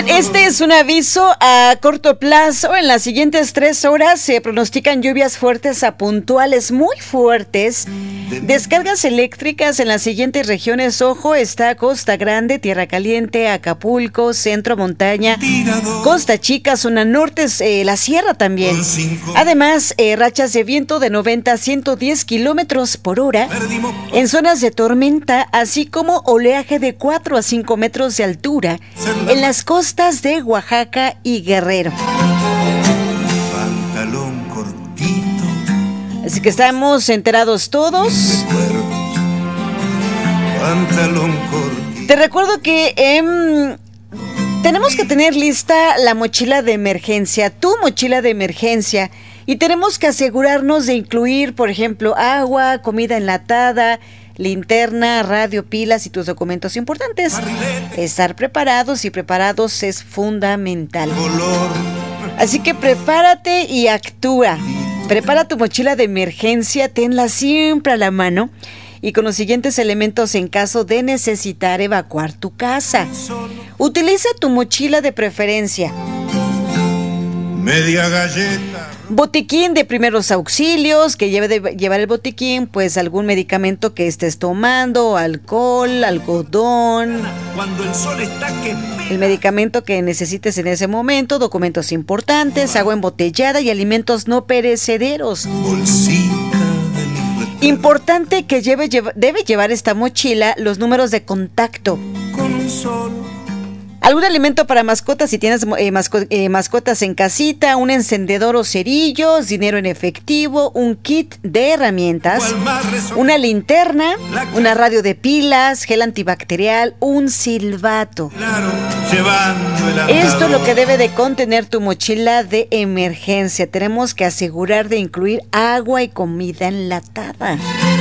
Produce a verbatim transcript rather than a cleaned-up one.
Bien, este es un aviso a corto plazo. En las siguientes tres horas se pronostican lluvias fuertes a puntuales muy fuertes. Descargas eléctricas en las siguientes regiones. Ojo, está Costa Grande, Tierra Caliente, Acapulco, Centro Montaña, Costa Chica, zona norte, eh, la sierra también. Además, eh, rachas de viento de noventa a ciento diez kilómetros por hora en zonas de tormenta, así como oleaje de cuatro a cinco metros de altura en las costas de Oaxaca y Guerrero. Pantalón cortito. Así que estamos enterados todos. Pantalón cortito. Te recuerdo que eh, tenemos que tener lista la mochila de emergencia, tu mochila de emergencia, y tenemos que asegurarnos de incluir, por ejemplo, agua, comida enlatada, linterna, radio, pilas y tus documentos importantes. Estar preparados y preparados es fundamental. Así que prepárate y actúa. Prepara tu mochila de emergencia, tenla siempre a la mano y con los siguientes elementos en caso de necesitar evacuar tu casa. Utiliza tu mochila de preferencia. Media galleta. Botiquín de primeros auxilios, que lleve de llevar el botiquín, pues algún medicamento que estés tomando, alcohol, algodón, Cuando el sol está que el medicamento que necesites en ese momento, documentos importantes, agua embotellada y alimentos no perecederos. bolsita de mi recuerdo. Importante que lleve, lleva, debe llevar esta mochila los números de contacto. Con un sol. Algún alimento para mascotas si tienes eh, masco- eh, mascotas en casita, un encendedor o cerillos, dinero en efectivo, un kit de herramientas, una linterna, una radio de pilas, gel antibacterial, un silbato. Claro, llevando el Esto es lo andador. que debe de contener tu mochila de emergencia. Tenemos que asegurar de incluir agua y comida enlatada.